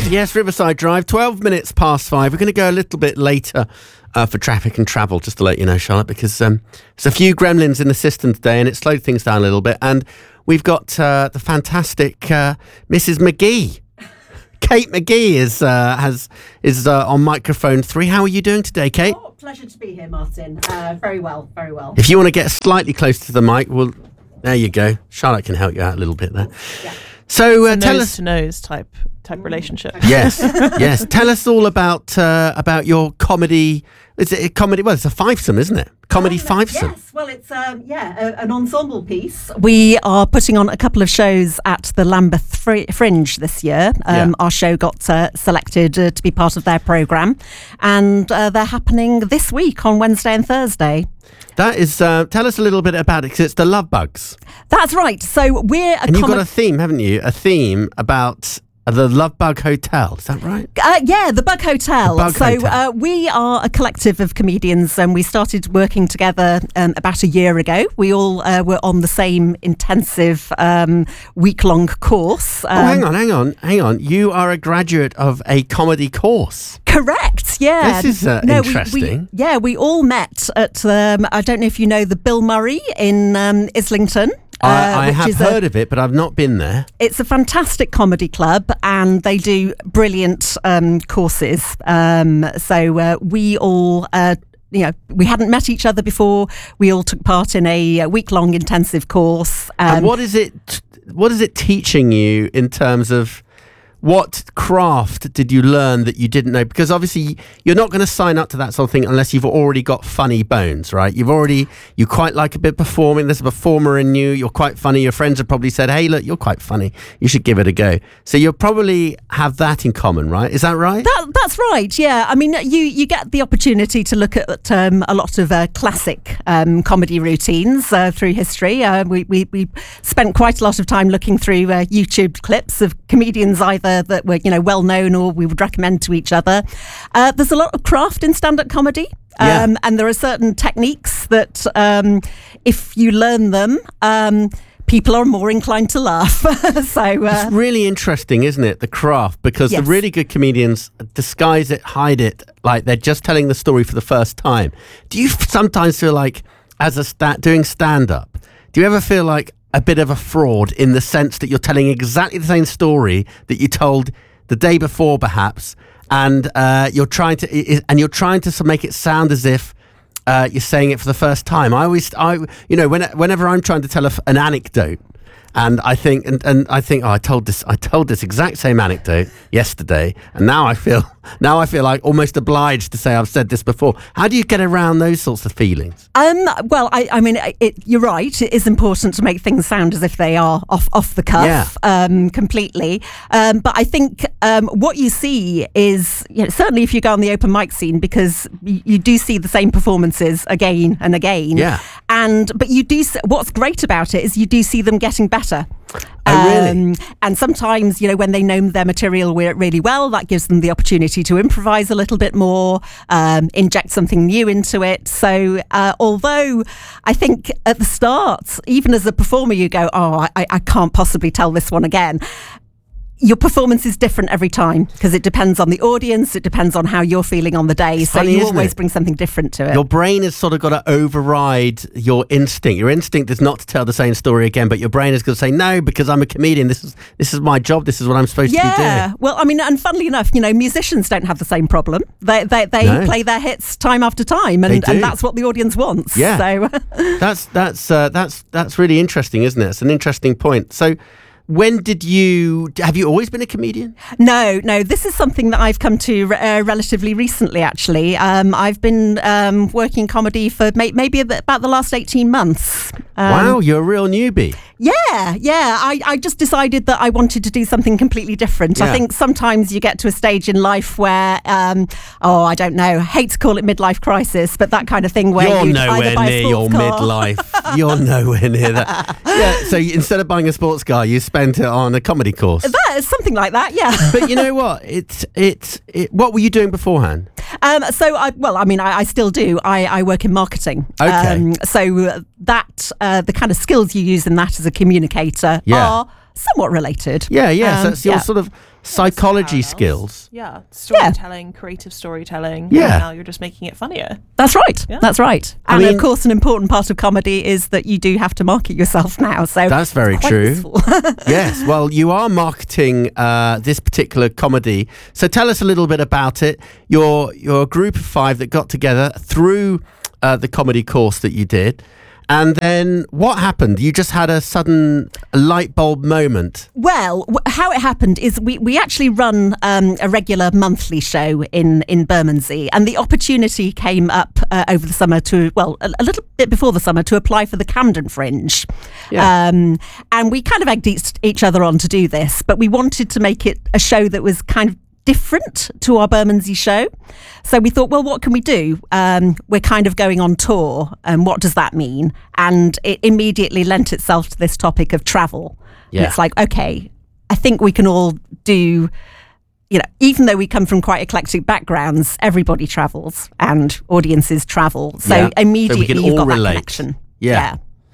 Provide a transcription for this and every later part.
Yes, Riverside Drive, 12 minutes past 5. We're going to go a little bit later for traffic and travel, just to let you know, Charlotte, because there's a few gremlins in the system today and it slowed things down a little bit. And we've got the fantastic Mrs. McGee. Kate McGee is on microphone 3. How are you doing today, Kate? Oh, pleasure to be here, Martin. Very well, very well. If you want to get slightly close to the mic, well, there you go. Charlotte can help you out a little bit there. Yeah. So tell us, nose to nose type relationship. Yes, yes. Tell us all about your comedy. Is it a comedy? Well, it's a fivesome, isn't it? Comedy fivesome. Yes. Well, it's an ensemble piece. We are putting on a couple of shows at the Lambeth Fringe this year. Our show got selected to be part of their programme, and they're happening this week on Wednesday and Thursday. That is, tell us a little bit about it, because it's the Love Bugs. That's right. So we're and you've got a theme, haven't you? A theme about the Love Bug Hotel. Is that right? Yeah, the Bug Hotel. Hotel. We are a collective of comedians, and we started working together about a year ago. We all were on the same intensive week-long course. Hang on. You are a graduate of a comedy course. Correct, yeah. This is interesting. We all met at, I don't know if you know the Bill Murray in Islington. I have heard of it, but I've not been there. It's a fantastic comedy club, and they do brilliant courses. So we all... we hadn't met each other before. We all took part in a week-long intensive course. And what is it teaching you in terms of what craft did you learn that you didn't know? Because obviously you're not going to sign up to that sort of thing unless you've already got funny bones, right? You quite like a bit performing. There's a performer in you. You're quite funny. Your friends have probably said, hey, look, you're quite funny. You should give it a go. So you'll probably have that in common, right? Is that right? That's right, yeah. I mean, you get the opportunity to look at a lot of classic comedy routines through history. We spent quite a lot of time looking through YouTube clips of comedians either that were well known or we would recommend to each other. There's a lot of craft in stand-up comedy, and there are certain techniques that if you learn them, people are more inclined to laugh. It's really interesting, isn't it, the craft? Because the really good comedians disguise it, hide it, like they're just telling the story for the first time. Do you sometimes feel like, as doing stand-up, do you ever feel like a bit of a fraud in the sense that you're telling exactly the same story that you told the day before, perhaps, and you're trying to make it sound as if you're saying it for the first time? Whenever I'm trying to tell an anecdote, and I think, I told this exact same anecdote yesterday, and now I feel like almost obliged to say I've said this before. How do you get around those sorts of feelings? Well, I mean, you're right. It is important to make things sound as if they are off the cuff, completely. But I think what you see is, certainly if you go on the open mic scene, because you do see the same performances again and again. Yeah. But you do. What's great about it is you do see them getting better. Oh, really? And sometimes, when they know their material really well, that gives them the opportunity to improvise a little bit more, inject something new into it. So although I think at the start, even as a performer, you go, I can't possibly tell this one again. Your performance is different every time because it depends on the audience. It depends on how you're feeling on the day. So you always bring something different to it. Your brain has sort of got to override your instinct. Your instinct is not to tell the same story again, but your brain is going to say, no, because I'm a comedian. This is my job. This is what I'm supposed to be doing. Yeah. Well, I mean, and funnily enough, musicians don't have the same problem. They play their hits time after time, and that's what the audience wants. Yeah. So that's really interesting, isn't it? It's an interesting point. So, have you always been a comedian? No, this is something that I've come to relatively recently, actually. I've been working comedy for maybe about the last 18 months. Wow, you're a real newbie. Yeah. I just decided that I wanted to do something completely different. Yeah. I think sometimes you get to a stage in life where, I don't know, hate to call it midlife crisis, but that kind of thing where you're nowhere near your midlife. You're nowhere near that. Yeah. So instead of buying a sports car, you spent it on a comedy course. That is something like that. Yeah. But you know what? What were you doing beforehand? I still do. I work in marketing. Okay. So that the kind of skills you use in that as a communicator are somewhat related. Yeah. So it's your sort of psychology Parallels. skills. Yeah, storytelling, creative storytelling. Yeah. And now you're just making it funnier. That's right. Yeah. That's right. I And mean- of course, an important part of comedy is that you do have to market yourself now. So That's very it's quite true. useful. Yes, well, you are marketing this particular comedy. So tell us a little bit about it. You're a group of 5 that got together through the comedy course that you did. And then what happened? You just had a sudden light bulb moment. Well, how it happened is we actually run a regular monthly show in Bermondsey, and the opportunity came up over the summer a little bit before the summer to apply for the Camden Fringe. Yeah. And we kind of egged each other on to do this, but we wanted to make it a show that was kind of different to our Bermondsey show. So we thought, well, what can we do? We're kind of going on tour, and what does that mean? And it immediately lent itself to this topic of travel. Yeah. And it's like, okay, I think we can all do, even though we come from quite eclectic backgrounds, everybody travels and audiences travel. So Yeah. So we immediately can you've all got that relate. connection. Yeah.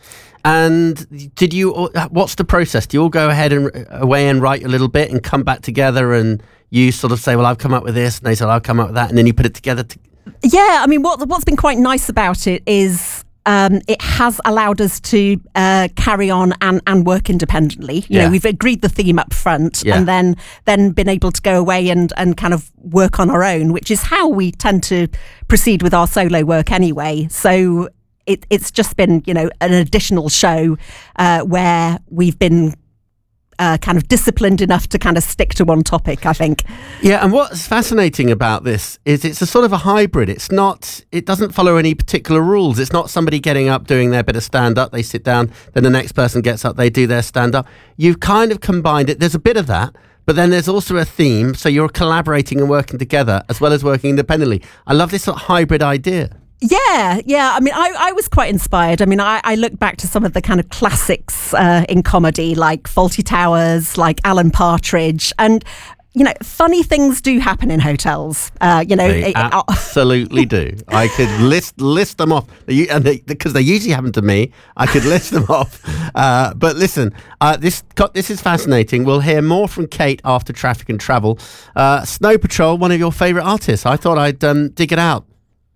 And what's the process? Do you all go ahead and away and write a little bit and come back together, and you sort of say, well, I've come up with this, and they say, well, I've come up with that, and then you put it together? Yeah, I mean, what's been quite nice about it is it has allowed us to carry on and work independently. You know, we've agreed the theme up front, and then been able to go away and kind of work on our own, which is how we tend to proceed with our solo work anyway. So it's just been, an additional show where we've been kind of disciplined enough to kind of stick to one topic, I think. Yeah, and what's fascinating about this is it's a sort of a hybrid. It doesn't follow any particular rules. It's not somebody getting up, doing their bit of stand-up, they sit down, then the next person gets up, they do their stand-up. You've kind of combined it. There's a bit of that, but then there's also a theme, so you're collaborating and working together as well as working independently. I love this sort of hybrid idea. Yeah. I mean, I was quite inspired. I mean, I look back to some of the kind of classics in comedy, like Fawlty Towers, like Alan Partridge, and funny things do happen in hotels. They absolutely do. I could list them off, because they usually happen to me. I could list them off. But listen, this is fascinating. We'll hear more from Kate after Traffic and Travel. Snow Patrol, one of your favourite artists. I thought I'd dig it out.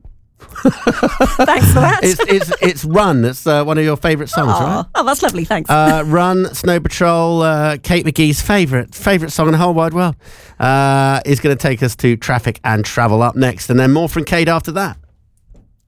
Thanks for that. It's Run. That's one of your favourite songs, right? Oh, that's lovely. Thanks. Run, Snow Patrol, Kate McGee's favourite song in the whole wide world, is going to take us to Traffic and Travel up next, and then more from Kate after that.